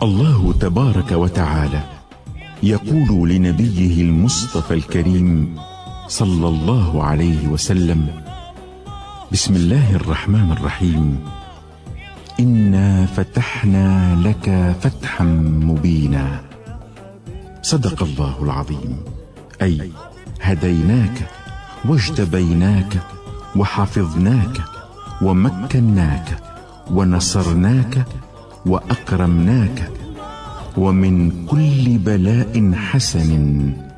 الله تبارك وتعالى يقول لنبيه المصطفى الكريم صلى الله عليه وسلم: بسم الله الرحمن الرحيم، إنا فتحنا لك فتحا مبينا. صدق الله العظيم، أي هديناك واجتبيناك وحفظناك ومكناك ونصرناك وأكرمناك، ومن كل بلاء حسن